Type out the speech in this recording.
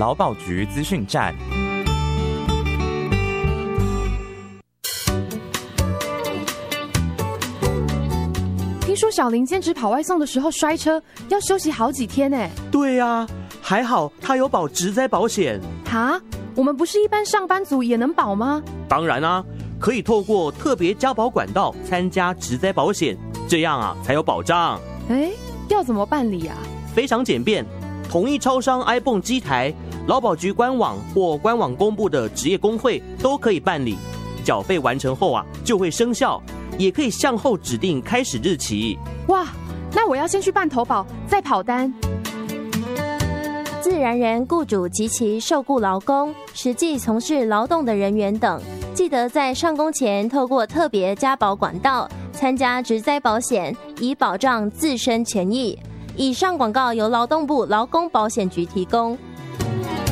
劳保局资讯站。 听说小林兼职跑外送的时候摔车，要休息好几天呢。 对啊，还好他有保职灾保险。 哈，我们不是一般上班族也能保吗？ 当然啊，可以透过特别加保管道参加职灾保险，这样啊才有保障。 要怎么办理啊？ 非常简便，统一超商 iPhone 机台、劳保局官网或官网公布的职业工会都可以办理。缴费完成后啊就会生效，也可以向后指定开始日期。 哇，那我要先去办投保，再跑单。 自然人雇主及其受雇劳工、实际从事劳动的人员等，记得在上工前透过特别加保管道参加职灾保险，以保障自身权益。以上广告由劳动部劳工保险局提供。